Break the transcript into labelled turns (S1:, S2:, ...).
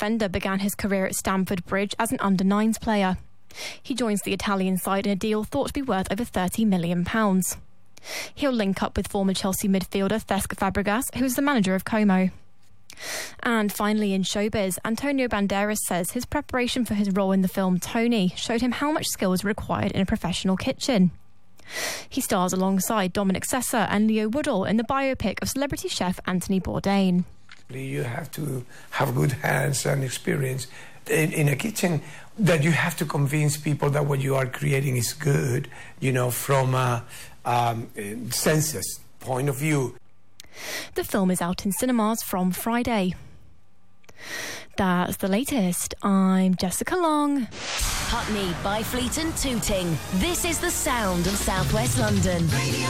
S1: defender began his career at Stamford Bridge as an under-9s player. He joins the Italian side in a deal thought to be worth over £30 million. He'll link up with former Chelsea midfielder Cesc Fabregas, who is the manager of Como. And finally, in showbiz, Antonio Banderas says his preparation for his role in the film Tony showed him how much skill is required in a professional kitchen. He stars alongside Dominic Sessa and Leo Woodall in the biopic of celebrity chef Anthony Bourdain.
S2: You have to have good hands and experience in a kitchen, that you have to convince people that what you are creating is good, from a senses point of view.
S1: The film is out in cinemas from Friday. That's the latest. I'm Jessica Long.
S3: Putney, Byfleet and Tooting. This is the sound of South West London. Radio